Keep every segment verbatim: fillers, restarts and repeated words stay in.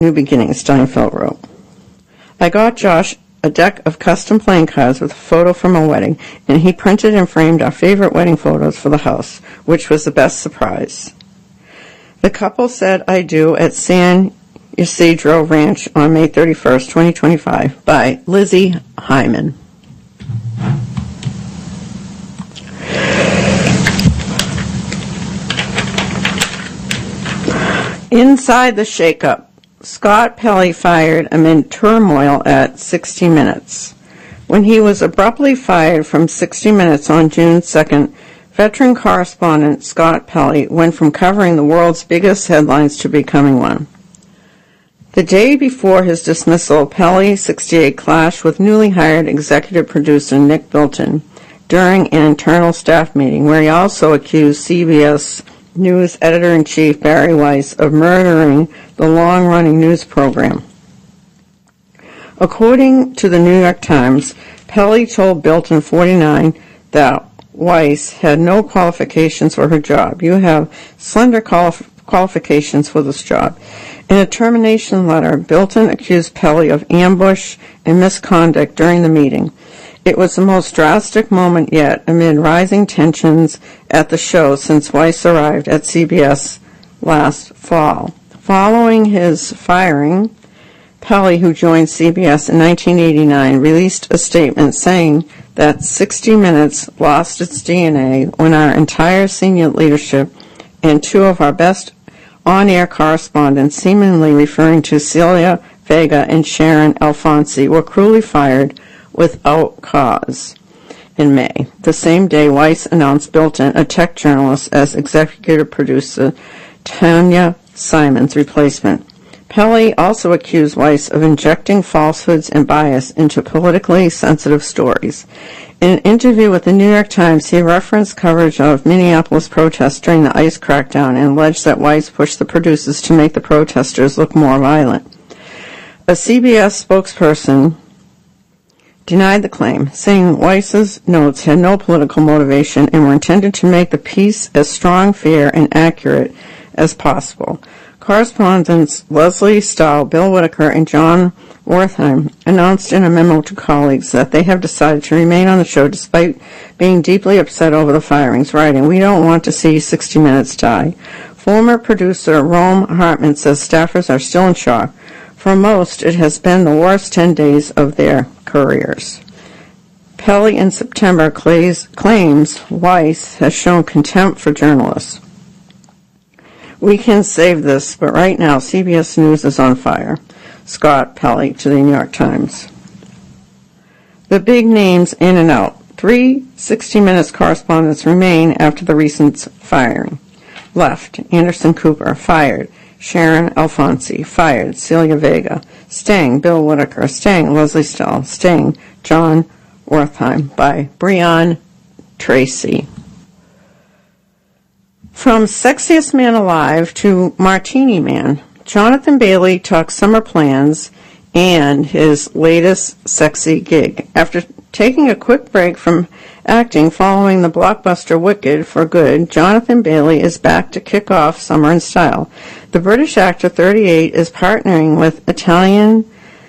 New Beginnings, Steinfeld wrote. I got Josh a deck of custom playing cards with a photo from a wedding, and he printed and framed our favorite wedding photos for the house, which was the best surprise. The couple said I do at San Ysidro Ranch on May thirty-first, twenty twenty-five, by Lizzie Hyman. Inside the shakeup, Scott Pelley fired amid turmoil at sixty minutes. When he was abruptly fired from sixty minutes on June second, veteran correspondent Scott Pelley went from covering the world's biggest headlines to becoming one. The day before his dismissal, Pelley, sixty-eight, clashed with newly hired executive producer Nick Bilton during an internal staff meeting where he also accused C B S News editor-in-chief Barry Weiss of murdering the long-running news program. According to the New York Times, Pelley told Bilton, forty-nine, that Weiss had no qualifications for her job. You have slender qualif- qualifications for this job. In a termination letter, Bilton accused Pelley of ambush and misconduct during the meeting. It was the most drastic moment yet amid rising tensions at the show since Weiss arrived at C B S last fall. Following his firing, Pelley, who joined C B S in nineteen eighty-nine, released a statement saying that sixty minutes lost its D N A when our entire senior leadership and two of our best on-air correspondents, seemingly referring to Celia Vega and Sharon Alfonsi, were cruelly fired without cause. In May, the same day, Weiss announced Bilton, a tech journalist, as executive producer Tanya Simon's replacement. Pelley also accused Weiss of injecting falsehoods and bias into politically sensitive stories. In an interview with the New York Times, he referenced coverage of Minneapolis protests during the ICE crackdown and alleged that Weiss pushed the producers to make the protesters look more violent. A C B S spokesperson denied the claim, saying Weiss's notes had no political motivation and were intended to make the piece as strong, fair, and accurate as possible. Correspondents Leslie Stahl, Bill Whitaker, and John Wertheim announced in a memo to colleagues that they have decided to remain on the show despite being deeply upset over the firings, writing, "We don't want to see sixty minutes die." Former producer Rome Hartman says staffers are still in shock. For most, it has been the worst ten days of their careers. Pelley in September claims, claims Weiss has shown contempt for journalists. We can save this, but right now C B S News is on fire. Scott Pelley to the New York Times. The big names in and out. Three sixty minutes correspondents remain after the recent firing. Left, Anderson Cooper, fired. Sharon Alfonsi, fired. Celia Vega, staying. Bill Whitaker, staying. Leslie Stahl, staying. John Wertheim, by Breon Tracy. From Sexiest Man Alive to Martini Man, Jonathan Bailey talks summer plans and his latest sexy gig. After taking a quick break from acting following the blockbuster Wicked for good, Jonathan Bailey is back to kick off summer in style. The British actor, thirty-eight, is partnering with Italian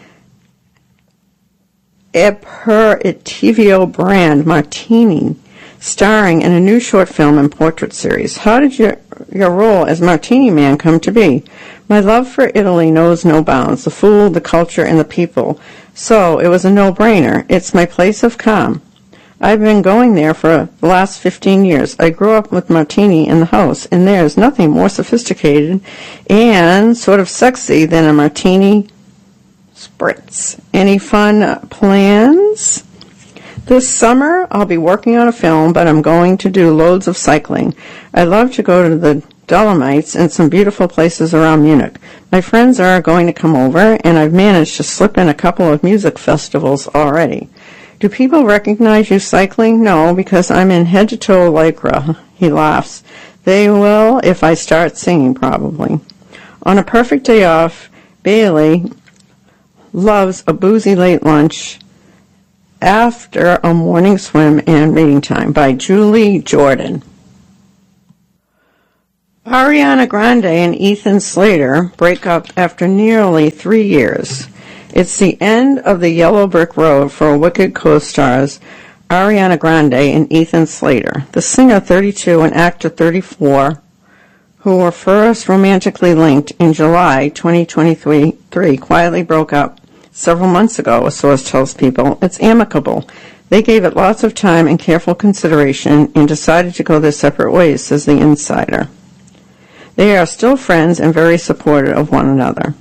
aperitivo brand Martini, starring in a new short film and portrait series. How did your, your role as Martini Man come to be? My love for Italy knows no bounds, the food, the culture, and the people. So it was a no-brainer. It's my place of calm. I've been going there for the last fifteen years. I grew up with Martini in the house, and there's nothing more sophisticated and sort of sexy than a Martini spritz. Any fun plans? This summer, I'll be working on a film, but I'm going to do loads of cycling. I love to go to the Dolomites and some beautiful places around Munich. My friends are going to come over, and I've managed to slip in a couple of music festivals already. Do people recognize you cycling? No, because I'm in head-to-toe lycra. He laughs. They will if I start singing, probably. On a perfect day off, Bailey loves a boozy late lunch after a morning swim and reading time, by Julie Jordan. Ariana Grande and Ethan Slater break up after nearly three years. It's the end of the yellow brick road for Wicked co-stars Ariana Grande and Ethan Slater. The singer, thirty-two, and actor, thirty-four, who were first romantically linked in July twenty twenty-three, quietly broke up several months ago, a source tells People. It's amicable. They gave it lots of time and careful consideration and decided to go their separate ways, says the insider. They are still friends and very supportive of one another.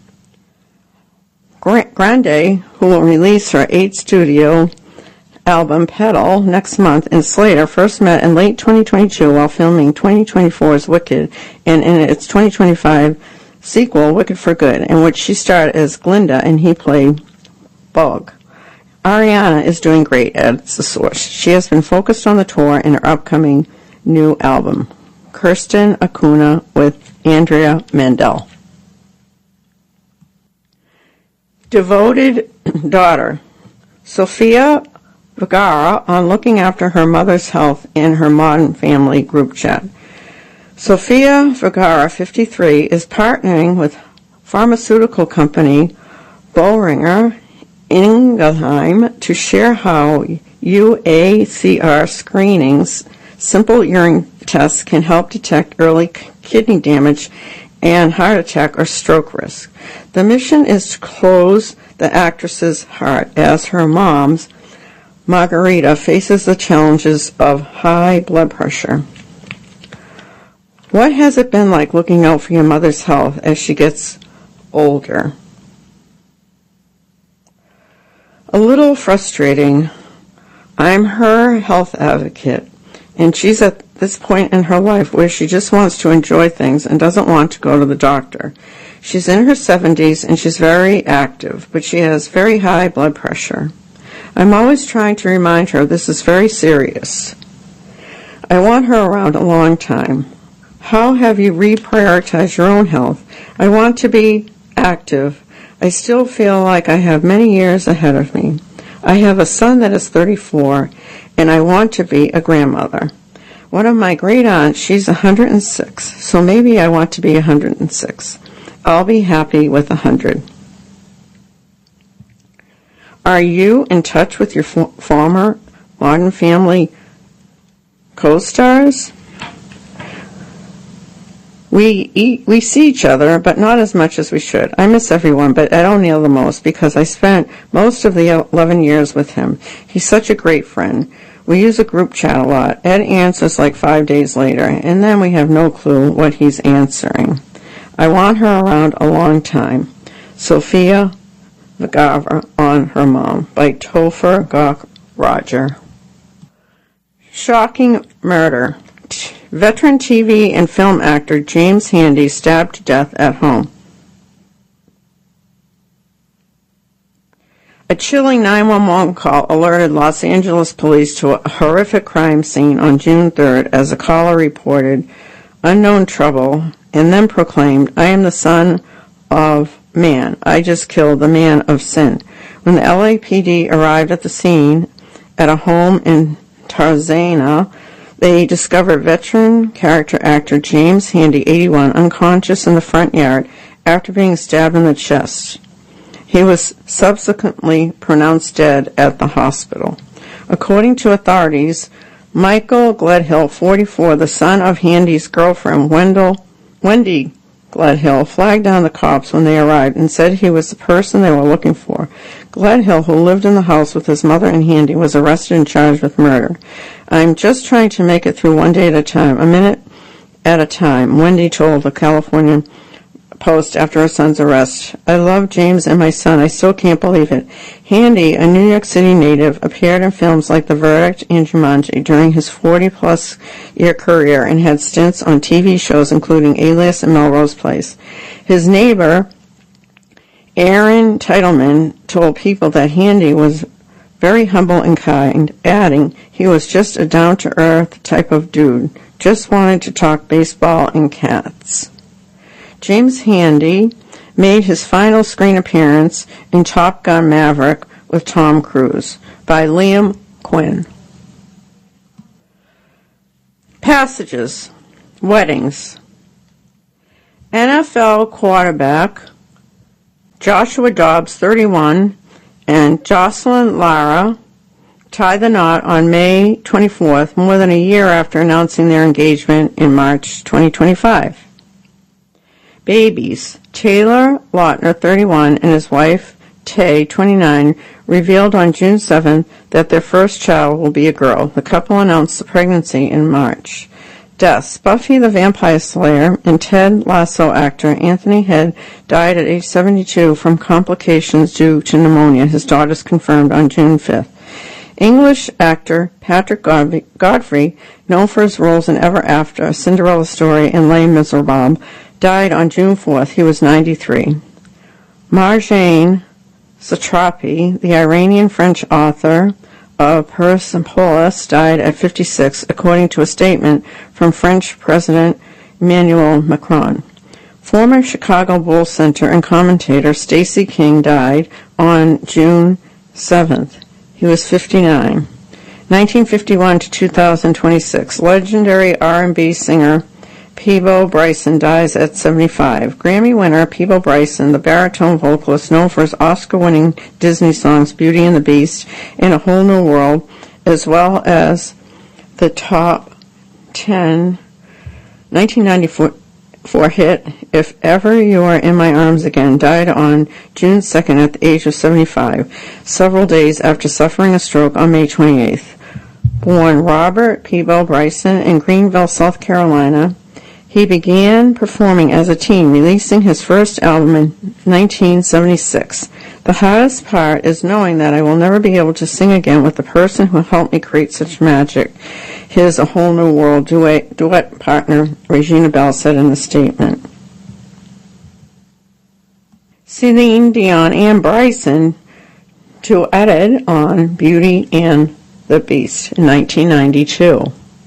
Grande, who will release her eighth studio album, Petal, next month, and Slater first met in late twenty twenty-two while filming twenty twenty-four's Wicked and in its twenty twenty-five sequel, Wicked for Good, in which she starred as Glinda and he played Bug. Ariana is doing great, adds the source. She has been focused on the tour and her upcoming new album, Kirsten Acuna with Andrea Mandel. Devoted daughter. Sofia Vergara on looking after her mother's health in her Modern Family group chat. Sofia Vergara, fifty-three, is partnering with pharmaceutical company Boehringer Ingelheim to share how U A C R screenings, simple urine tests, can help detect early kidney damage and heart attack or stroke risk. The mission is to close the actress's heart as her mom's Margarita faces the challenges of high blood pressure. What has it been like looking out for your mother's health as she gets older? A little frustrating. I'm her health advocate, and she's at this point in her life where she just wants to enjoy things and doesn't want to go to the doctor. She's in her seventies and she's very active, but she has very high blood pressure. I'm always trying to remind her this is very serious. I want her around a long time. How have you reprioritized your own health? I want to be active. I still feel like I have many years ahead of me. I have a son that is thirty-four, and I want to be a grandmother. One of my great aunts, she's one hundred six, so maybe I want to be one hundred six. I'll be happy with one hundred. Are you in touch with your f- former Modern Family co-stars? We eat, we see each other, but not as much as we should. I miss everyone, but Ed O'Neill the most because I spent most of the eleven years with him. He's such a great friend. We use a group chat a lot. Ed answers like five days later, and then we have no clue what he's answering. I want her around a long time. Sofia Vergara on her mom by Topher Gok Roger. Shocking murder. Veteran T V and film actor James Handy stabbed to death at home. A chilling nine one one call alerted Los Angeles police to a horrific crime scene on June third as a caller reported unknown trouble and then proclaimed, "I am the son of man. I just killed the man of sin." When the L A P D arrived at the scene at a home in Tarzana, they discovered veteran character actor James Handy, eighty-one, unconscious in the front yard after being stabbed in the chest. He was subsequently pronounced dead at the hospital. According to authorities, Michael Gledhill, forty-four, the son of Handy's girlfriend, Wendell, Wendy Gledhill, flagged down the cops when they arrived and said he was the person they were looking for. Gledhill, who lived in the house with his mother and Handy, was arrested and charged with murder. "I'm just trying to make it through one day at a time, a minute at a time," Wendy told the California Post after her son's arrest. "I love James and my son. I still can't believe it." Handy, a New York City native, appeared in films like The Verdict and Jumanji during his forty-plus year career and had stints on T V shows including Alias and Melrose Place. His neighbor, Aaron Titleman, told People that Handy was very humble and kind, adding, "He was just a down-to-earth type of dude, just wanted to talk baseball and cats." James Handy made his final screen appearance in Top Gun Maverick with Tom Cruise by Liam Quinn. Passages. Weddings. N F L quarterback Joshua Dobbs, thirty-one, and Jocelyn Lara tied the knot on May twenty-fourth, more than a year after announcing their engagement in March twenty twenty-five. Babies. Taylor Lautner, thirty-one, and his wife, Tay, twenty-nine, revealed on June seventh that their first child will be a girl. The couple announced the pregnancy in March. Deaths. Buffy the Vampire Slayer and Ted Lasso actor Anthony Head died at age seventy-two from complications due to pneumonia. His daughters confirmed on June fifth. English actor Patrick Godfrey, known for his roles in Ever After, A Cinderella Story, and Les Miserables, died on June fourth. He was ninety-three. Marjane Satrapi, the Iranian-French author of Persepolis, died at fifty-six, according to a statement from French President Emmanuel Macron. Former Chicago Bulls center and commentator Stacey King died on June seventh. He was fifty-nine. nineteen fifty-one to two thousand twenty-six, legendary R and B singer Peabo Bryson dies at seventy-five. Grammy winner Peabo Bryson, the baritone vocalist known for his Oscar-winning Disney songs Beauty and the Beast and A Whole New World, as well as the top ten nineteen ninety-four hit If Ever You Are in My Arms Again, died on June second at the age of seventy-five, several days after suffering a stroke on May twenty-eighth. Born Robert Peabo Bryson in Greenville, South Carolina, he began performing as a teen, releasing his first album in nineteen seventy-six. The hardest part is knowing that I will never be able to sing again with the person who helped me create such magic, his A Whole New World duet, duet partner Regina Bell said in the statement. Celine Dion and Bryson duetted on Beauty and the Beast in nineteen ninety-two.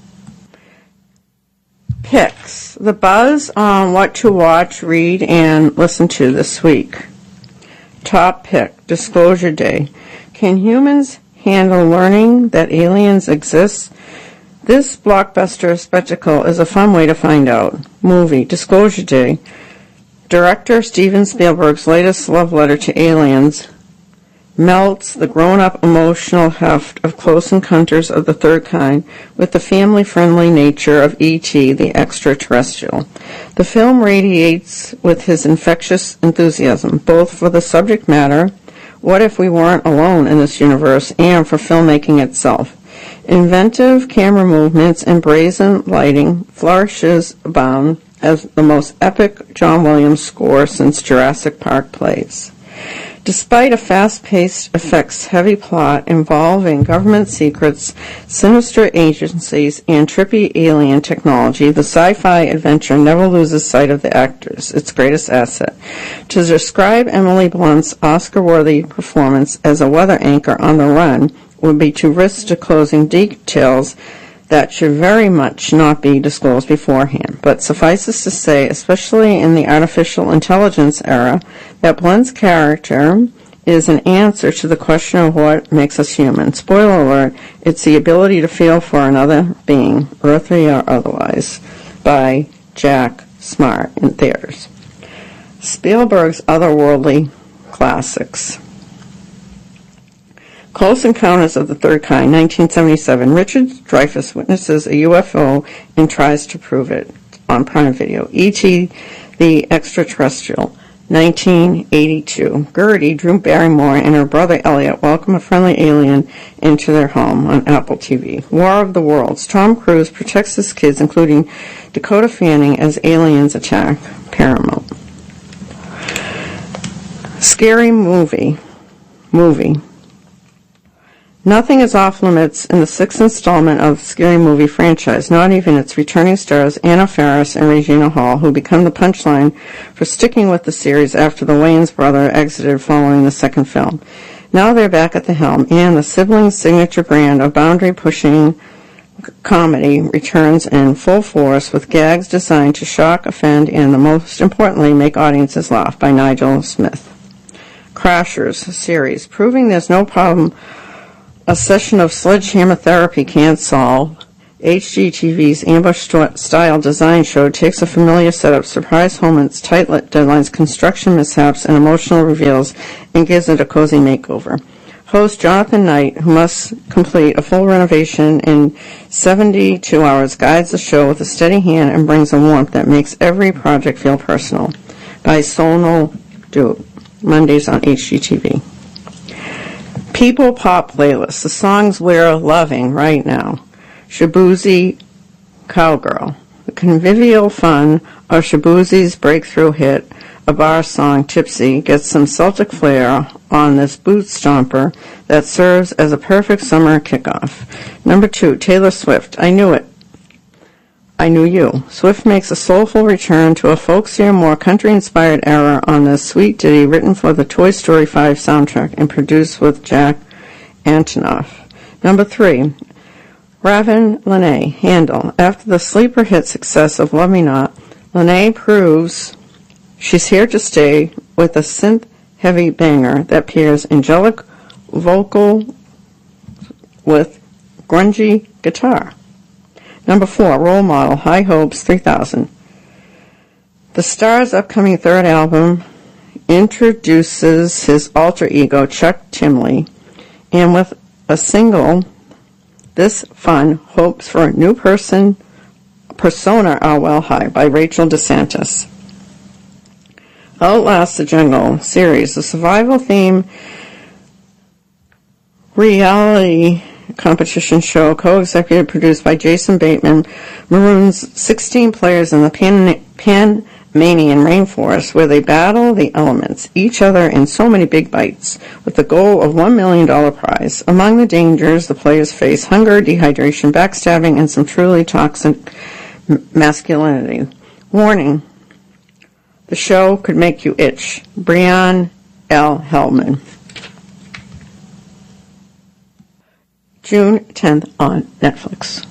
Picks. The buzz on what to watch, read, and listen to this week. Top pick, Disclosure Day. Can humans handle learning that aliens exist? This blockbuster spectacle is a fun way to find out. Movie, Disclosure Day. Director Steven Spielberg's latest love letter to aliens melts the grown-up emotional heft of Close Encounters of the Third Kind with the family-friendly nature of E T the extraterrestrial. The film radiates with his infectious enthusiasm, both for the subject matter, what if we weren't alone in this universe, and for filmmaking itself. Inventive camera movements and brazen lighting flourishes abound as the most epic John Williams score since Jurassic Park plays. Despite a fast-paced, effects-heavy plot involving government secrets, sinister agencies, and trippy alien technology, the sci-fi adventure never loses sight of the actors, its greatest asset. To describe Emily Blunt's Oscar-worthy performance as a weather anchor on the run would be to risk disclosing details that should very much not be disclosed beforehand. But suffices to say, especially in the artificial intelligence era, that Blunt's character is an answer to the question of what makes us human. Spoiler alert, it's the ability to feel for another being, earthly or otherwise, by Jack Smart in theaters. Spielberg's otherworldly classics. Close Encounters of the Third Kind, nineteen seventy-seven. Richard Dreyfuss witnesses a U F O and tries to prove it on Prime Video. E T the Extraterrestrial, nineteen eighty-two. Gertie, Drew Barrymore, and her brother Elliot welcome a friendly alien into their home on Apple T V. War of the Worlds. Tom Cruise protects his kids, including Dakota Fanning, as aliens attack Paramount. Scary Movie. Movie. Nothing is off limits in the sixth installment of the Scary Movie franchise, not even its returning stars Anna Faris and Regina Hall, who become the punchline for sticking with the series after the Wayans brother exited following the second film. Now they're back at the helm, and the siblings' signature brand of boundary-pushing comedy returns in full force with gags designed to shock, offend, and, the most importantly, make audiences laugh, by Nigel Smith. Crashers series, proving there's no problem a session of sledgehammer therapy can't solve, H G T V's ambush-style design show takes a familiar setup, surprise moments, tight deadlines, construction mishaps, and emotional reveals, and gives it a cozy makeover. Host Jonathan Knight, who must complete a full renovation in seventy-two hours, guides the show with a steady hand and brings a warmth that makes every project feel personal. By Sonal Duke, Mondays on H G T V. People Pop Playlist, the songs we're loving right now. Shaboozey Cowgirl. The convivial fun of Shaboozey's breakthrough hit, a bar song, Tipsy, gets some Celtic flair on this boot stomper that serves as a perfect summer kickoff. Number two, Taylor Swift, I Knew It. I Knew You. Swift makes a soulful return to a folksier, more country-inspired era on this sweet ditty written for the Toy Story five soundtrack and produced with Jack Antonoff. Number three, Raven Lenae, Handle. After the sleeper hit success of Love Me Not, Lenae proves she's here to stay with a synth-heavy banger that pairs angelic vocal with grungy guitar. Number four, Role Model, High Hopes three thousand. The star's upcoming third album introduces his alter ego, Chuck Timley, and with a single, this fun hopes for a new person, persona are well high, by Rachel DeSantis. Outlast the Jungle series, the survival theme reality competition show, co-executive produced by Jason Bateman, maroons sixteen players in the Pan- Panamanian rainforest where they battle the elements, each other in so many big bites, with the goal of one million dollars prize. Among the dangers the players face, hunger, dehydration, backstabbing, and some truly toxic masculinity. Warning, the show could make you itch. Brian L. Hellman. June tenth on Netflix.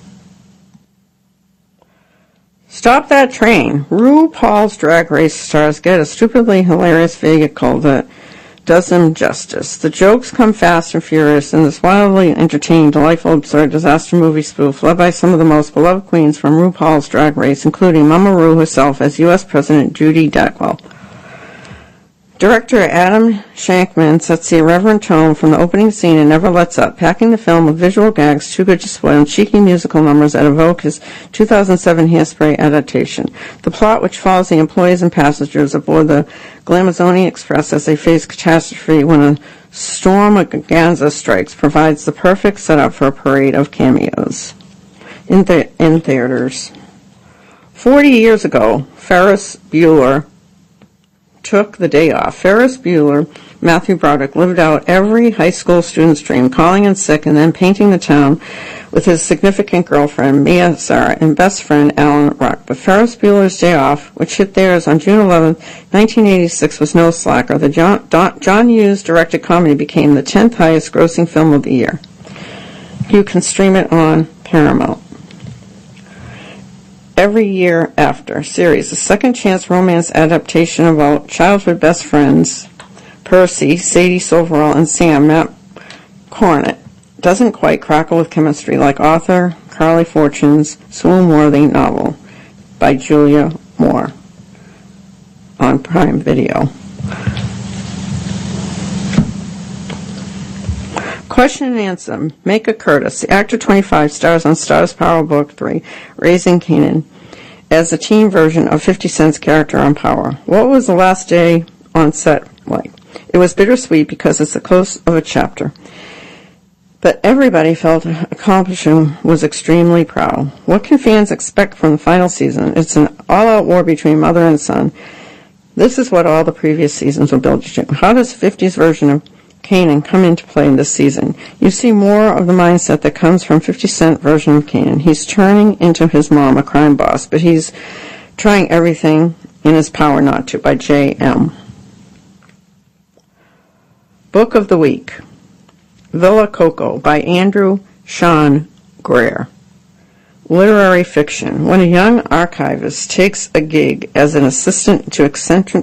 Stop That Train. RuPaul's Drag Race stars get a stupidly hilarious vehicle that does them justice. The jokes come fast and furious in this wildly entertaining, delightful, absurd disaster movie spoof led by some of the most beloved queens from RuPaul's Drag Race, including Mama Ru herself as U S President Judy Dackwell. Director Adam Shankman sets the irreverent tone from the opening scene and never lets up, packing the film with visual gags too good to spoil and cheeky musical numbers that evoke his two thousand seven Hairspray adaptation. The plot, which follows the employees and passengers aboard the Glamazonian Express as they face catastrophe when a storm of Gaza strikes, provides the perfect setup for a parade of cameos. In, the, in theaters. Forty years ago, Ferris Bueller took the day off. Ferris Bueller, Matthew Broderick, lived out every high school student's dream, calling in sick and then painting the town with his significant girlfriend, Mia Sara, and best friend, Alan Ruck. But Ferris Bueller's Day Off, which hit theirs on June eleventh, nineteen eighty-six, was no slacker. The John, Don, John Hughes-directed comedy became the tenth highest-grossing film of the year. You can stream it on Paramount. Every Year After series, a second-chance romance adaptation about childhood best friends Percy, Sadie Silverall, and Sam, Matt Cornett, doesn't quite crackle with chemistry like author Carly Fortune's swoon-worthy novel by Julia Moore on Prime Video. Question and answer. Micah Curtis, the actor twenty-five, stars on Starz Power Book three, Raising Kanan, as the teen version of fifty Cent's character on Power. What was the last day on set like? It was bittersweet because it's the close of a chapter. But everybody felt accomplishing was extremely proud. What can fans expect from the final season? It's an all-out war between mother and son. This is what all the previous seasons will build you to. How does the fifties version of Kanan come into play in this season? You see more of the mindset that comes from fifty Cent version of Kanan. He's turning into his mom, a crime boss, but he's trying everything in his power not to, by J M Book of the Week. Villa Coco by Andrew Sean Greer. Literary fiction. When a young archivist takes a gig as an assistant to eccentric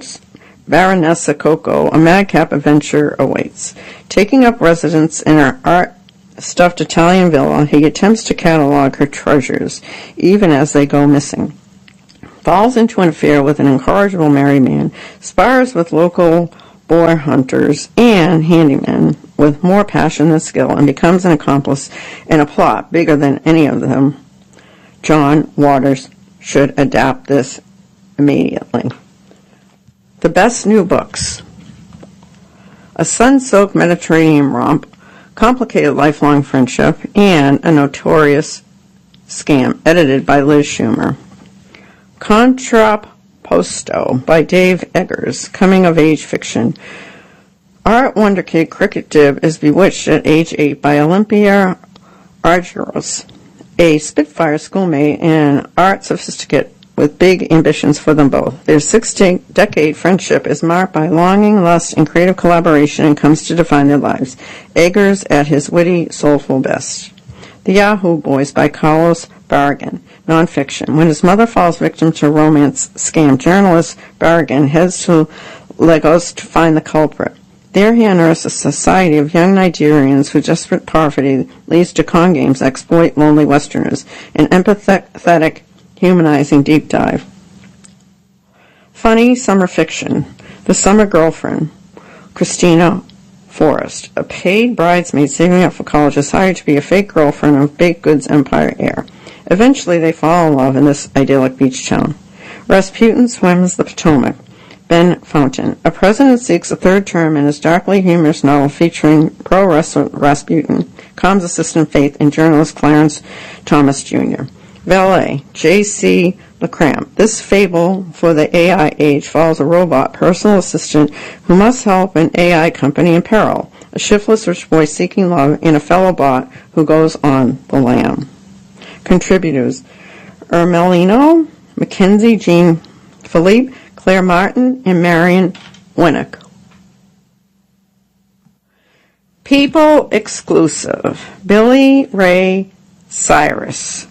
Baronessa Coco, a madcap adventure awaits. Taking up residence in her art stuffed Italian villa, he attempts to catalog her treasures, even as they go missing. Falls into an affair with an incorrigible married man, spars with local boar hunters and handymen with more passion than skill, and becomes an accomplice in a plot bigger than any of them. John Waters should adapt this immediately. The best new books. A sun-soaked Mediterranean romp, complicated lifelong friendship, and a notorious scam, edited by Liz Schumer. Contrapposto by Dave Eggers, coming-of-age fiction. Art wonder kid Cricket Dib is bewitched at age eight by Olympia Argyros, a Spitfire schoolmate and art sophisticate with big ambitions for them both. Their six-decade friendship is marked by longing, lust, and creative collaboration and comes to define their lives. Eggers at his witty, soulful best. The Yahoo Boys by Carlos Barragan, nonfiction. When his mother falls victim to a romance scam, journalist Barragan heads to Lagos to find the culprit. There he unearths a society of young Nigerians whose desperate poverty leads to con games that exploit lonely Westerners, an empathetic, humanizing deep dive. Funny summer fiction. The Summer Girlfriend. Christina Forrest, a paid bridesmaid saving up for college, is hired to be a fake girlfriend of baked goods empire heir. Eventually they fall in love in this idyllic beach town. Rasputin swims the Potomac. Ben Fountain. A president seeks a third term in his darkly humorous novel featuring pro wrestler Rasputin, comms assistant Faith, and journalist Clarence Thomas Junior Valet. J C LeCramp. This fable for the A I age follows a robot personal assistant who must help an A I company in peril, a shiftless rich boy seeking love, and a fellow bot who goes on the lam. Contributors: Ermelino, Mackenzie Jean Philippe, Claire Martin, and Marion Winnick. People exclusive. Billy Ray Cyrus.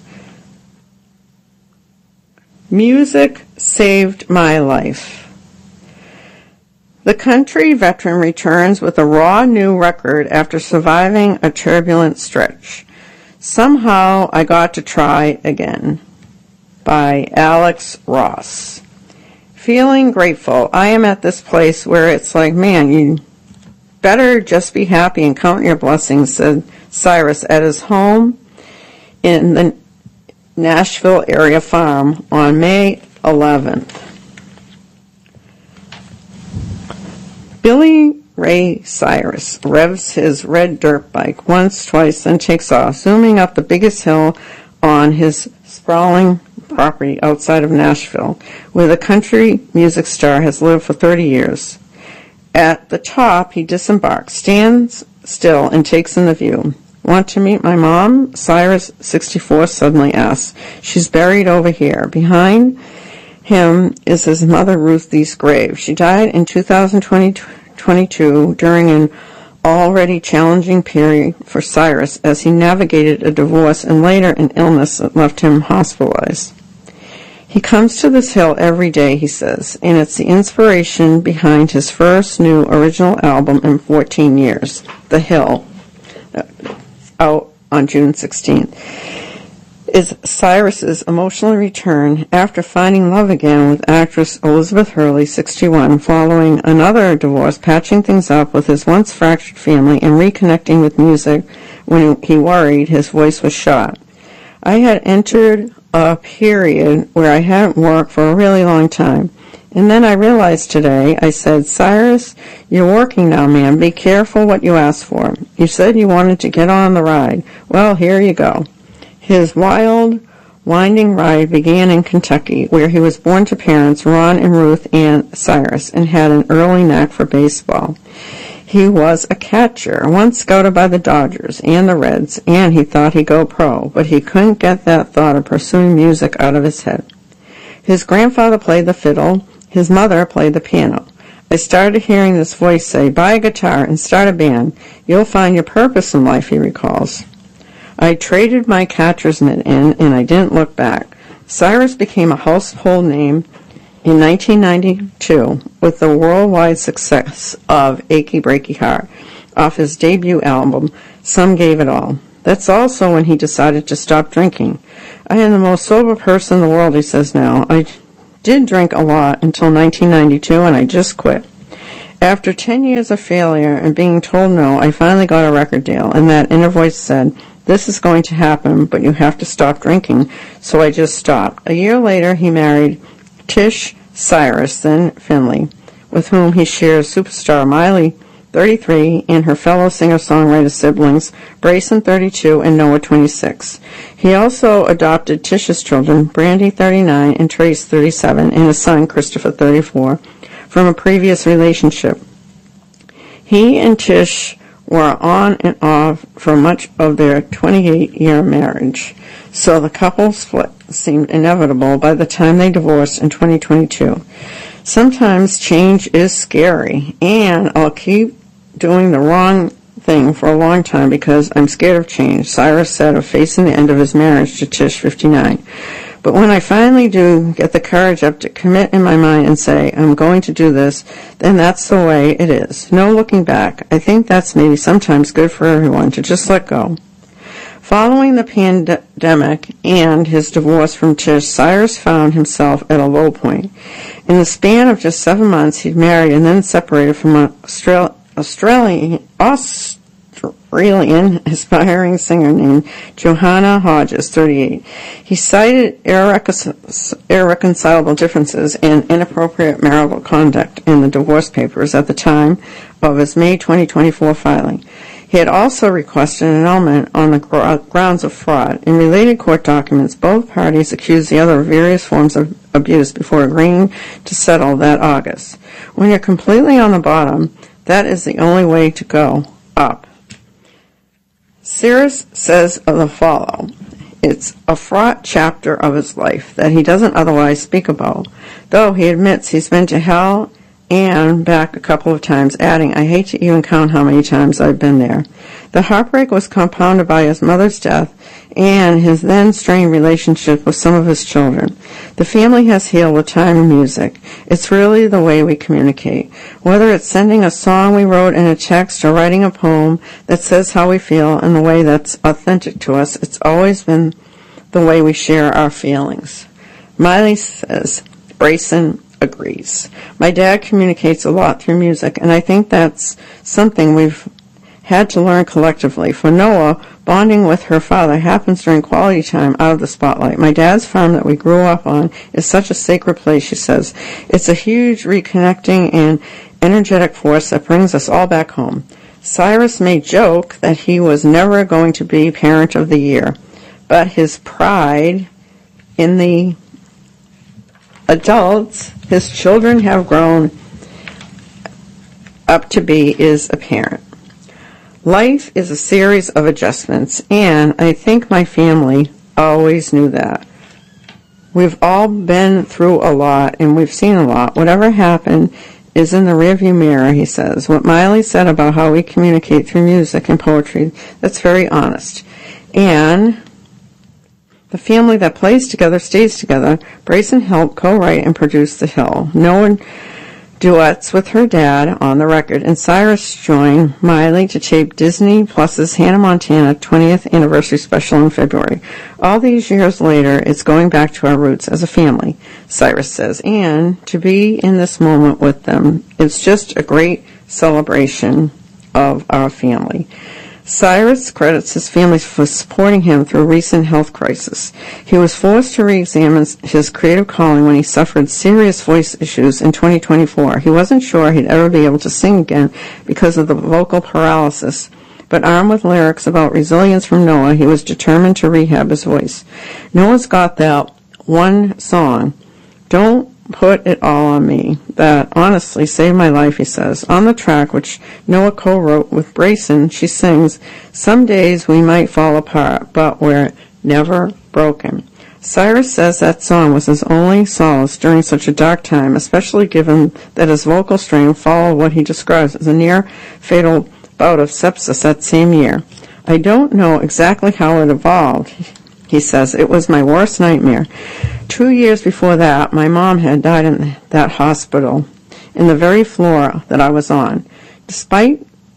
Music saved my life. The country veteran returns with a raw new record after surviving a turbulent stretch. Somehow I got to try again. By Alex Ross. Feeling grateful. I am at this place where it's like, man, you better just be happy and count your blessings, said Cyrus at his home in the Nashville area farm on May eleventh. Billy Ray Cyrus revs his red dirt bike once, twice, then takes off, zooming up the biggest hill on his sprawling property outside of Nashville, where the country music star has lived for thirty years. At the top, he disembarks, stands still, and takes in the view. Want to meet my mom? Cyrus, sixty-four, suddenly asks. She's buried over here. Behind him is his mother, Ruthie's grave. She died in two thousand twenty-two during an already challenging period for Cyrus as he navigated a divorce and later an illness that left him hospitalized. He comes to this hill every day, he says, and it's the inspiration behind his first new original album in fourteen years, The Hill, out on June sixteenth, is Cyrus's emotional return after finding love again with actress Elizabeth Hurley, sixty-one, following another divorce, patching things up with his once fractured family and reconnecting with music when he worried his voice was shot. I had entered a period where I hadn't worked for a really long time. And then I realized today, I said, Cyrus, you're working now, man. Be careful what you ask for. You said you wanted to get on the ride. Well, here you go. His wild, winding ride began in Kentucky, where he was born to parents Ron and Ruth Ann Cyrus and had an early knack for baseball. He was a catcher, once scouted by the Dodgers and the Reds, and he thought he'd go pro, but he couldn't get that thought of pursuing music out of his head. His grandfather played the fiddle. His mother played the piano. I started hearing this voice say, buy a guitar and start a band. You'll find your purpose in life, he recalls. I traded my catcher's mitt in, and I didn't look back. Cyrus became a household name in nineteen ninety-two with the worldwide success of Achy Breaky Heart off his debut album, Some gave it all. That's also when he decided to stop drinking. I am the most sober person in the world, he says now. I did drink a lot until nineteen ninety-two, and I just quit. After ten years of failure and being told no, I finally got a record deal, and that inner voice said, this is going to happen, but you have to stop drinking. So I just stopped. A year later, he married Tish Cyrus, then Finley, with whom he shares superstar Miley, thirty-three, and her fellow singer-songwriter siblings, Brayson, thirty-two, and Noah, twenty-six. He also adopted Tish's children, Brandy, thirty-nine, and Trace, thirty-seven, and his son, Christopher, thirty-four, from a previous relationship. He and Tish were on and off for much of their twenty-eight-year marriage, so the couple split seemed inevitable by the time they divorced in twenty twenty-two. Sometimes change is scary, and I'll keep doing the wrong thing for a long time because I'm scared of change, Cyrus said of facing the end of his marriage to Tish, fifty-nine. But when I finally do get the courage up to commit in my mind and say, I'm going to do this, then that's the way it is. No looking back. I think that's maybe sometimes good for everyone to just let go. Following the pandemic and his divorce from Tish, Cyrus found himself at a low point. In the span of just seven months, he'd married and then separated from an Australian, Australian, Australian aspiring singer named Johanna Hodges, thirty-eight. He cited irrecon- irreconcilable differences and inappropriate marital conduct in the divorce papers at the time of his May twenty twenty-four filing. He had also requested an annulment on the gr- grounds of fraud. In related court documents, both parties accused the other of various forms of abuse before agreeing to settle that August. When you're completely on the bottom, that is the only way to go, up. Cyrus says of the follow, it's a fraught chapter of his life that he doesn't otherwise speak about, though he admits he's been to hell and back a couple of times, adding, I hate to even count how many times I've been there. The heartbreak was compounded by his mother's death and his then strained relationship with some of his children. The family has healed with time and music. It's really the way we communicate. Whether it's sending a song we wrote in a text or writing a poem that says how we feel in the way that's authentic to us, it's always been the way we share our feelings. Miley says, Brayson agrees. My dad communicates a lot through music, and I think that's something we've had to learn collectively. For Noah, bonding with her father happens during quality time out of the spotlight. My dad's farm that we grew up on is such a sacred place, she says. It's a huge reconnecting and energetic force that brings us all back home. Cyrus may joke that he was never going to be Parent of the Year, but his pride in the adults his children have grown up to be is apparent. Life is a series of adjustments, and I think my family always knew that. We've all been through a lot, and we've seen a lot. Whatever happened is in the rearview mirror, he says. What Miley said about how we communicate through music and poetry, that's very honest. And the family that plays together stays together. Brayson helped co-write and produce The Hill. Noah duets with her dad on the record, and Cyrus joined Miley to tape Disney Plus's Hannah Montana twentieth anniversary special in February. All these years later, it's going back to our roots as a family, Cyrus says, and to be in this moment with them, it's just a great celebration of our family. Cyrus credits his family for supporting him through a recent health crisis. He was forced to re-examine his creative calling when he suffered serious voice issues in twenty twenty-four. He wasn't sure he'd ever be able to sing again because of the vocal paralysis, but armed with lyrics about resilience from Noah, he was determined to rehab his voice. Noah's got that one song, Don't Put It All on Me, that honestly saved my life, he says. On the track, which Noah co-wrote with Brayson, she sings, Some days we might fall apart, but we're never broken. Cyrus says that song was his only solace during such a dark time, especially given that his vocal strain followed what he describes as a near-fatal bout of sepsis that same year. I don't know exactly how it evolved, he says. It was my worst nightmare. Two years before that, my mom had died in that hospital, in the very floor that I was on. Despite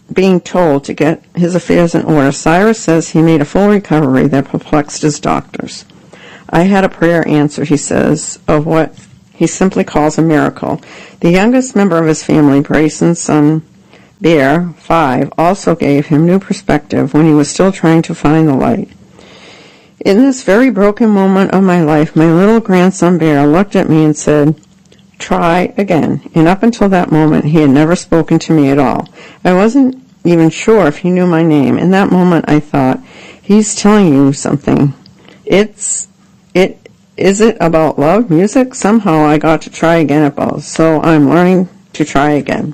being told to get his affairs in order, Cyrus says he made a full recovery that perplexed his doctors. I had a prayer answered, he says, of what he simply calls a miracle. The youngest member of his family, Brayson's son, Bear, five, also gave him new perspective when he was still trying to find the light. In this very broken moment of my life, my little grandson Bear looked at me and said, "Try again." And up until that moment, he had never spoken to me at all. I wasn't even sure if he knew my name. In that moment, I thought, he's telling you something. It's, it, is it about love, music? Somehow I got to try again at both, so I'm learning to try again.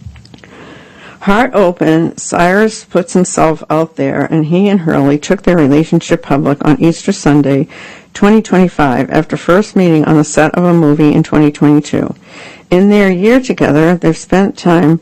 Heart open, Cyrus puts himself out there, and he and Hurley took their relationship public on Easter Sunday, twenty twenty-five, after first meeting on the set of a movie in twenty twenty-two. In their year together, they've spent time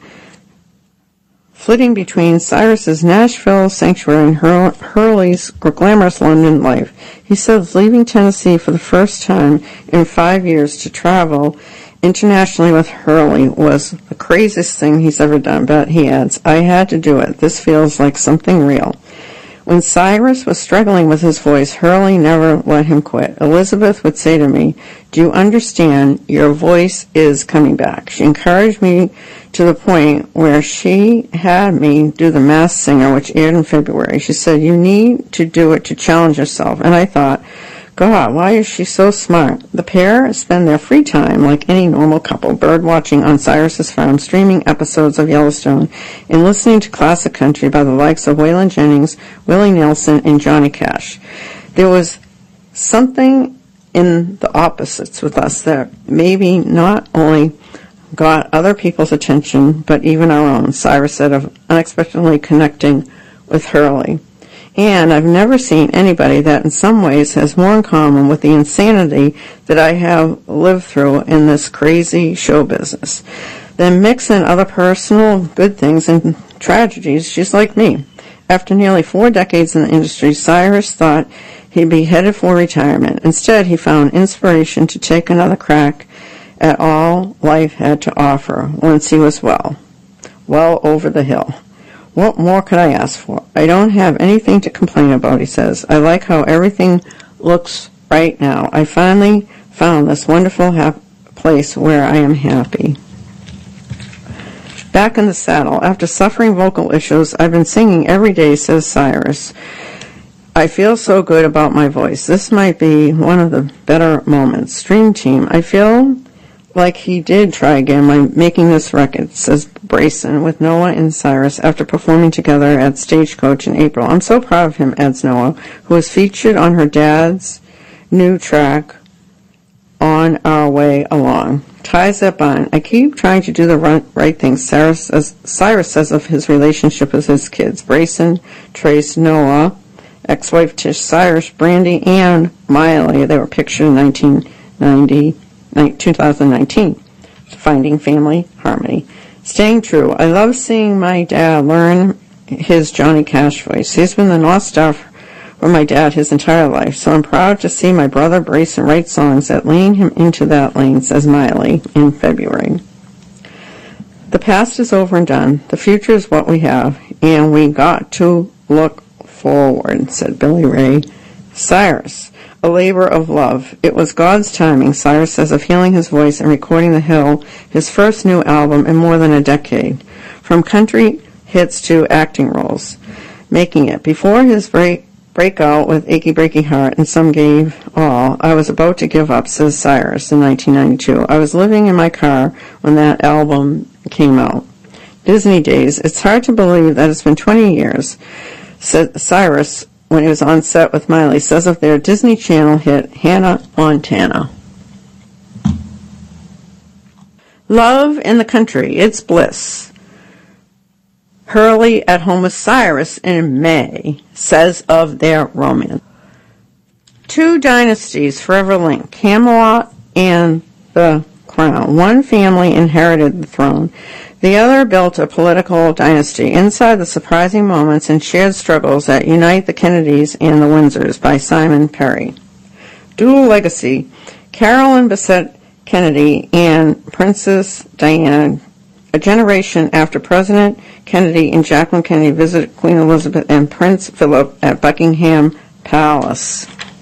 flitting between Cyrus's Nashville sanctuary and Hur- Hurley's glamorous London life. He says leaving Tennessee for the first time in five years to travel internationally with Hurley was the craziest thing he's ever done, but he adds, "I had to do it. This feels like something real." When Cyrus was struggling with his voice, Hurley never let him quit. Elizabeth would say to me, "Do you understand? Your voice is coming back." She encouraged me to the point where she had me do The Masked Singer, which aired in February. She said, "You need to do it to challenge yourself." And I thought, God, why is she so smart? The pair spend their free time like any normal couple, bird watching on Cyrus's farm, streaming episodes of Yellowstone, and listening to classic country by the likes of Waylon Jennings, Willie Nelson, and Johnny Cash. There was something in the opposites with us that maybe not only got other people's attention, but even our own, Cyrus said, of unexpectedly connecting with Hurley. And I've never seen anybody that in some ways has more in common with the insanity that I have lived through in this crazy show business. Then mix in other personal good things and tragedies, she's like me. After nearly four decades in the industry, Cyrus thought he'd be headed for retirement. Instead, he found inspiration to take another crack at all life had to offer once he was well, well over the hill. What more could I ask for? I don't have anything to complain about, he says. I like how everything looks right now. I finally found this wonderful ha- place where I am happy. Back in the saddle, after suffering vocal issues, I've been singing every day, says Cyrus. I feel so good about my voice. This might be one of the better moments. Dream Team, I feel like he did try again by making this record, says Brayson, with Noah and Cyrus after performing together at Stagecoach in April. I'm so proud of him, adds Noah, who was featured on her dad's new track, On Our Way Along. Ties that bind. I keep trying to do the right thing, Cyrus says, Cyrus says of his relationship with his kids. Brayson, Trace, Noah, ex-wife Tish, Cyrus, Brandy, and Miley. They were pictured in nineteen ninety. twenty nineteen, Finding Family Harmony. Staying true. I love seeing my dad learn his Johnny Cash voice. He's been the North Star for my dad his entire life, so I'm proud to see my brother Brayson write songs that lean him into that lane, says Miley in February. The past is over and done. The future is what we have, and we got to look forward, said Billy Ray Cyrus. A labor of love. It was God's timing, Cyrus says, of healing his voice and recording The Hill, his first new album in more than a decade. From country hits to acting roles, making it. Before his break, breakout with Achy Breaky Heart and Some Gave All, I was about to give up, says Cyrus in nineteen ninety-two. I was living in my car when that album came out. Disney days. It's hard to believe that it's been twenty years, said Cyrus, when he was on set with Miley, says of their Disney Channel hit Hannah Montana. Love in the country, it's bliss. Hurley at home with Cyrus in May, says of their romance. Two dynasties forever linked, Camelot and the Crown. One family inherited the throne. The other built a political dynasty. Inside the surprising moments and shared struggles that unite the Kennedys and the Windsors, by Simon Perry. Dual legacy. Carolyn Bessette Kennedy and Princess Diana A generation after President Kennedy and Jacqueline Kennedy visited Queen Elizabeth and Prince Philip at Buckingham Palace.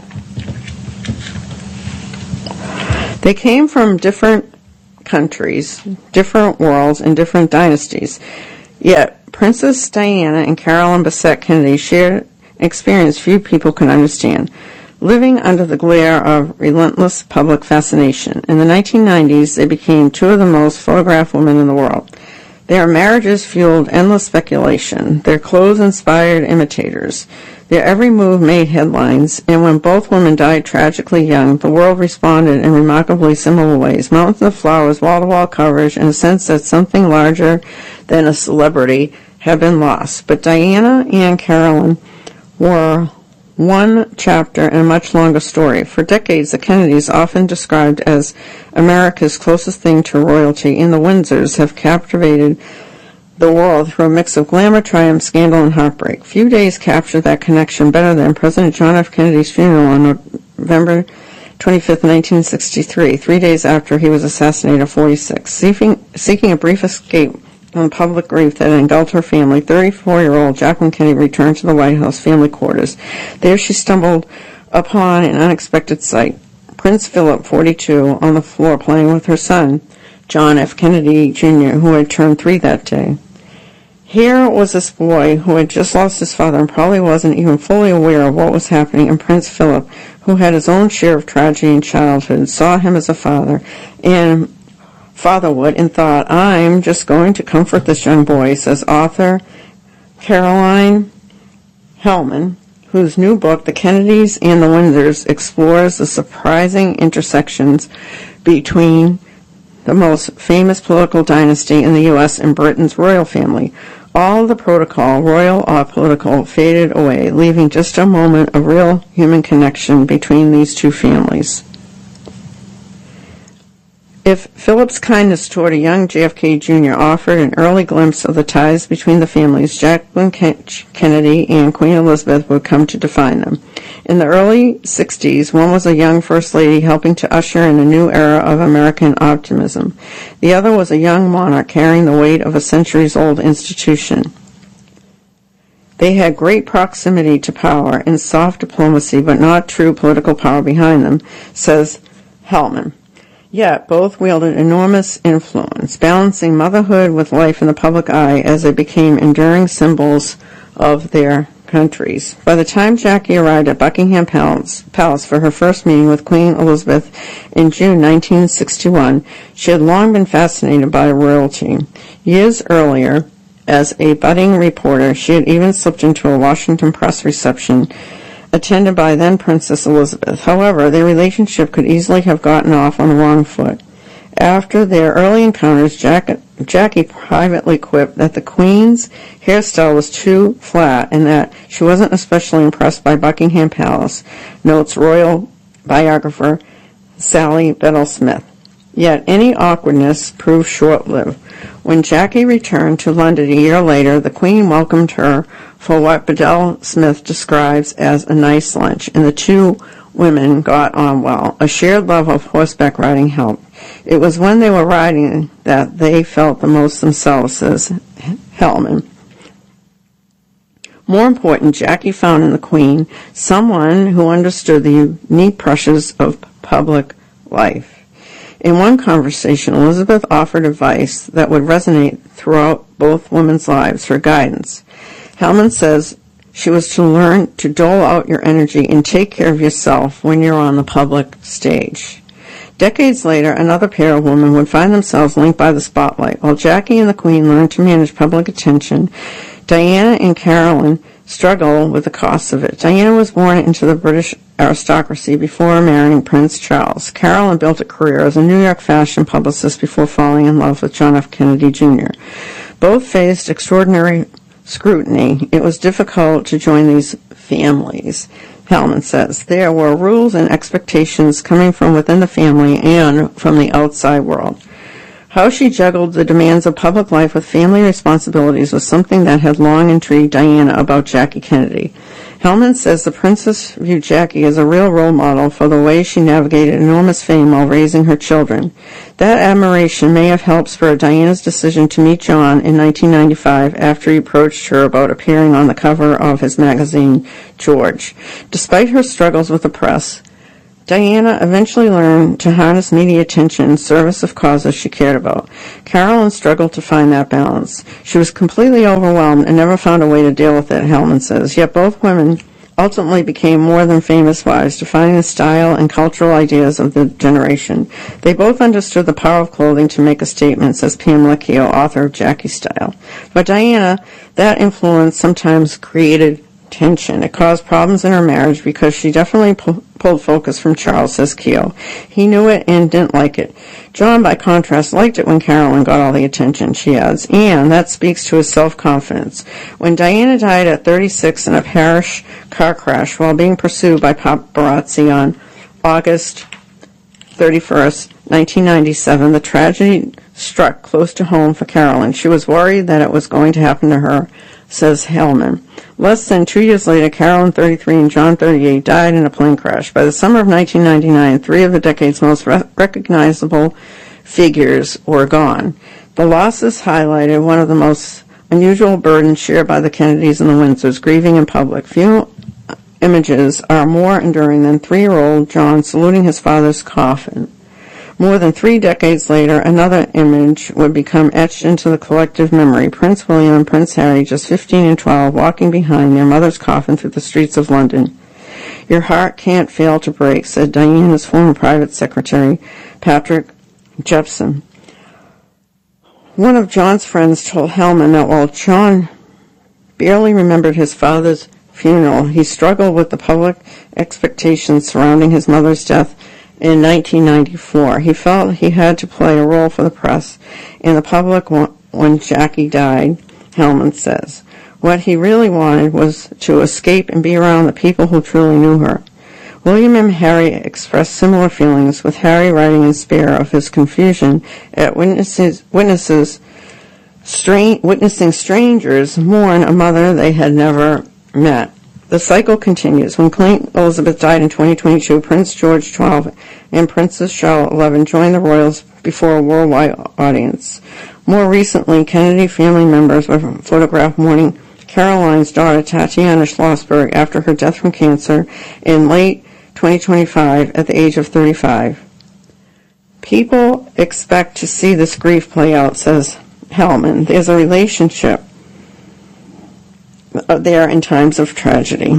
They came from different countries, different worlds, and different dynasties. Yet Princess Diana and Carolyn Bessette Kennedy shared an experience few people can understand, living under the glare of relentless public fascination. In the nineteen nineties, they became two of the most photographed women in the world. Their marriages fueled endless speculation. Their clothes inspired imitators. Their every move made headlines, and when both women died tragically young, the world responded in remarkably similar ways. Mountains of flowers, wall-to-wall coverage, and a sense that something larger than a celebrity had been lost. But Diana and Carolyn were one chapter in a much longer story. For decades, the Kennedys, often described as America's closest thing to royalty, and the Windsors have captivated the world through a mix of glamour, triumph, scandal, and heartbreak. Few days captured that connection better than President John F. Kennedy's funeral on November twenty-fifth, nineteen sixty-three, three days after he was assassinated at forty-six. Seeking, seeking a brief escape from public grief that engulfed her family, thirty-four-year-old Jacqueline Kennedy returned to the White House family quarters. There she stumbled upon an unexpected sight. Prince Philip, forty-two, on the floor playing with her son, John F. Kennedy, Junior, who had turned three that day. Here was this boy who had just lost his father and probably wasn't even fully aware of what was happening, and Prince Philip, who had his own share of tragedy in childhood, saw him as a father and fatherhood and thought, I'm just going to comfort this young boy, says author Caroline Hellman, whose new book, The Kennedys and the Windsors, explores the surprising intersections between the most famous political dynasty in the U S and Britain's royal family. All of the protocol, royal or political, faded away, leaving just a moment of real human connection between these two families. If Philip's kindness toward a young J F K Junior offered an early glimpse of the ties between the families, Jacqueline Kennedy and Queen Elizabeth would come to define them. In the early sixties, one was a young First Lady helping to usher in a new era of American optimism. The other was a young monarch carrying the weight of a centuries-old institution. They had great proximity to power and soft diplomacy, but not true political power behind them, says Hellman. Yet both wielded enormous influence, balancing motherhood with life in the public eye as they became enduring symbols of their countries. By the time Jackie arrived at Buckingham Palace, Palace for her first meeting with Queen Elizabeth in June nineteen sixty-one, she had long been fascinated by royalty. Years earlier, as a budding reporter, she had even slipped into a Washington press reception attended by then Princess Elizabeth. However, their relationship could easily have gotten off on the wrong foot. After their early encounters, Jack, Jackie privately quipped that the Queen's hairstyle was too flat and that she wasn't especially impressed by Buckingham Palace, notes royal biographer Sally Bedell-Smith. Yet any awkwardness proved short-lived. When Jackie returned to London a year later, the Queen welcomed her for what Bedell-Smith describes as a nice lunch, and the two women got on well. A shared love of horseback riding helped. It was when they were riding that they felt the most themselves, says Hellman. More important, Jackie found in the Queen someone who understood the unique pressures of public life. In one conversation, Elizabeth offered advice that would resonate throughout both women's lives, her guidance. Hellman says she was to learn to dole out your energy and take care of yourself when you're on the public stage. Decades later, another pair of women would find themselves linked by the spotlight. While Jackie and the Queen learned to manage public attention, Diana and Carolyn struggled with the costs of it. Diana was born into the British aristocracy before marrying Prince Charles. Carolyn built a career as a New York fashion publicist before falling in love with John F. Kennedy Junior Both faced extraordinary scrutiny. It was difficult to join these families, Hellman says. There were rules and expectations coming from within the family and from the outside world. How she juggled the demands of public life with family responsibilities was something that had long intrigued Diana about Jackie Kennedy. Hellman says the princess viewed Jackie as a real role model for the way she navigated enormous fame while raising her children. That admiration may have helped spur Diana's decision to meet John in nineteen ninety-five after he approached her about appearing on the cover of his magazine, George. Despite her struggles with the press, Diana eventually learned to harness media attention in service of causes she cared about. Carolyn struggled to find that balance. She was completely overwhelmed and never found a way to deal with it, Hellman says. Yet both women ultimately became more than famous wives, defining the style and cultural ideas of the generation. They both understood the power of clothing to make a statement, says Pam Lecchio, author of Jackie Style. For Diana, that influence sometimes created tension. It caused problems in her marriage because she definitely pu- pulled focus from Charles, says Keogh. He knew it and didn't like it. John, by contrast, liked it when Carolyn got all the attention, she adds, and that speaks to his self-confidence. When Diana died at thirty-six in a parish car crash while being pursued by paparazzi on August thirty-first, nineteen ninety-seven, the tragedy struck close to home for Carolyn. She was worried that it was going to happen to her, says Hellman. Less than two years later, Carolyn, thirty-three, and John, thirty-eight, died in a plane crash. By the summer of nineteen ninety-nine, three of the decade's most re- recognizable figures were gone. The losses highlighted one of the most unusual burdens shared by the Kennedys and the Windsors, grieving in public. Few images are more enduring than three-year-old John saluting his father's coffin. More than three decades later, another image would become etched into the collective memory. Prince William and Prince Harry, just fifteen and twelve, walking behind their mother's coffin through the streets of London. Your heart can't fail to break, said Diana's former private secretary, Patrick Jepson. One of John's friends told Hellman that while John barely remembered his father's funeral, he struggled with the public expectations surrounding his mother's death in nineteen ninety-four. He felt he had to play a role for the press and the public when Jackie died, Hellman says. What he really wanted was to escape and be around the people who truly knew her. William and Harry expressed similar feelings, with Harry writing in spare of his confusion at witnesses, witnesses stra- witnessing strangers mourn a mother they had never met. The cycle continues. When Queen Elizabeth died in twenty twenty-two, Prince George the twelfth and Princess Charlotte the eleventh joined the royals before a worldwide audience. More recently, Kennedy family members were photographed mourning Caroline's daughter, Tatiana Schlossberg, after her death from cancer in late twenty twenty-five at the age of thirty-five. People expect to see this grief play out, says Hellman. There's a relationship there in times of tragedy.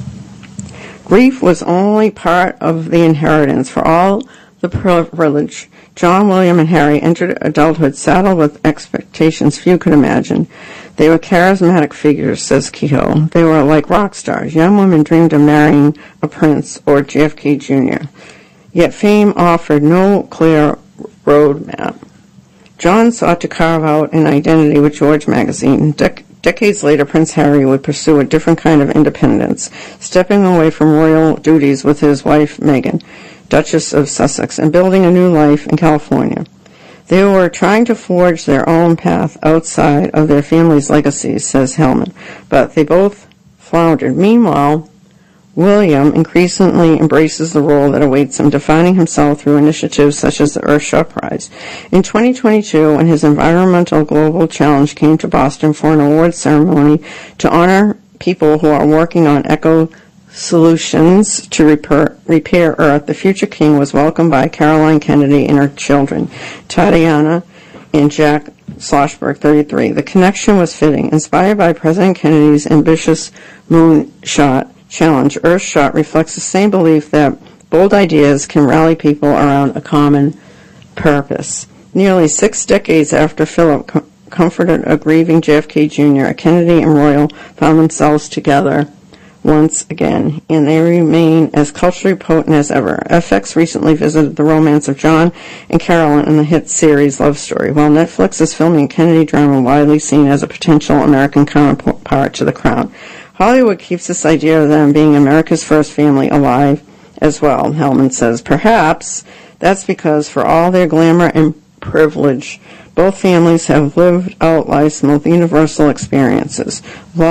Grief was only part of the inheritance. For all the privilege, John, William, and Harry entered adulthood saddled with expectations few could imagine. They were charismatic figures, says Kehoe. They were like rock stars. Young women dreamed of marrying a prince or J F K Junior Yet fame offered no clear roadmap. John sought to carve out an identity with George magazine. Dec- decades later, Prince Harry would pursue a different kind of independence, stepping away from royal duties with his wife Meghan, Duchess of Sussex, and building a new life in California. They were trying to forge their own path outside of their family's legacies, says Hellman, but they both floundered. Meanwhile, William increasingly embraces the role that awaits him, defining himself through initiatives such as the Earthshot Prize. In twenty twenty-two, when his environmental global challenge came to Boston for an awards ceremony to honor people who are working on eco solutions to repair, repair Earth, the future king was welcomed by Caroline Kennedy and her children, Tatiana and Jack Schlossberg, thirty-three. The connection was fitting. Inspired by President Kennedy's ambitious moonshot challenge, Earthshot reflects the same belief that bold ideas can rally people around a common purpose. Nearly six decades after Philip com- comforted a grieving J F K Junior, Kennedy and Royal found themselves together once again, and they remain as culturally potent as ever. F X recently visited the romance of John and Carolyn in the hit series Love Story, while Netflix is filming a Kennedy drama widely seen as a potential American counterpart to The Crown. Hollywood keeps this idea of them being America's first family alive as well, Hellman says. Perhaps that's because for all their glamour and privilege, both families have lived out life's most universal experiences: love,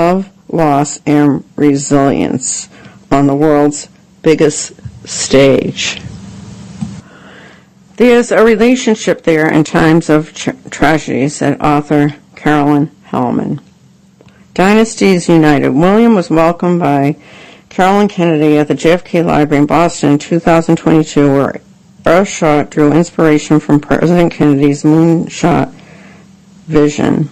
loss, and resilience on the world's biggest stage. There's a relationship there in times of tra- tragedy, said author Carolyn Hellman. Dynasties United. William was welcomed by Carolyn Kennedy at the J F K Library in Boston in two thousand twenty-two, where Earthshot drew inspiration from President Kennedy's moonshot vision.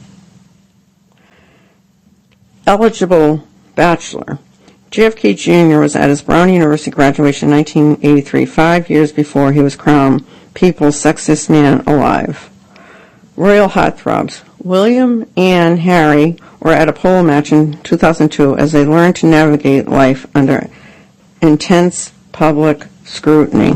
Eligible bachelor. J F K Junior was at his Brown University graduation in nineteen eighty-three, five years before he was crowned People's Sexiest Man Alive. Royal Heartthrobs. William and Harry were at a polo match in two thousand two as they learned to navigate life under intense public scrutiny.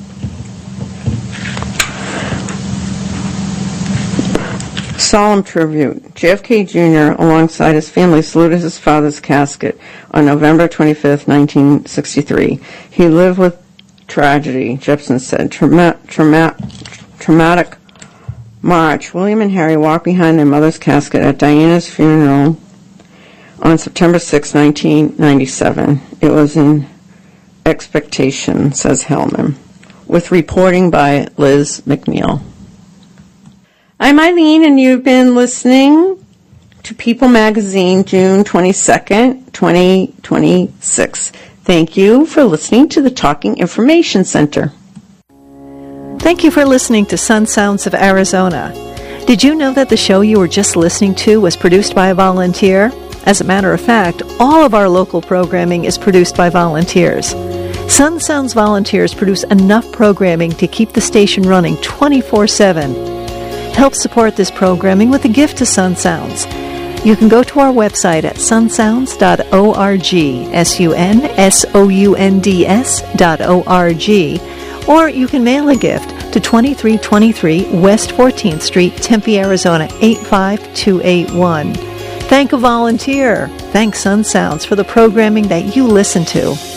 Solemn tribute. J F K Junior, alongside his family, saluted his father's casket on November twenty-fifth, nineteen sixty-three. He lived with tragedy, Jepson said. Trauma, trauma, traumatic march. William and Harry walked behind their mother's casket at Diana's funeral on September sixth, nineteen ninety-seven. It was in expectation, says Hellman, with reporting by Liz McNeil. I'm Eileen, and you've been listening to People Magazine, June twenty-second, twenty twenty-six. Thank you for listening to the Talking Information Center. Thank you for listening to Sun Sounds of Arizona. Did you know that the show you were just listening to was produced by a volunteer? As a matter of fact, all of our local programming is produced by volunteers. Sun Sounds volunteers produce enough programming to keep the station running twenty-four seven. Help support this programming with a gift to Sun Sounds. You can go to our website at sun sounds dot org, S U N S O U N D S dot O R G, or you can mail a gift to twenty-three twenty-three West fourteenth Street, Tempe, Arizona, eight five two eight one. Thank a volunteer. Thank Sun Sounds for the programming that you listen to.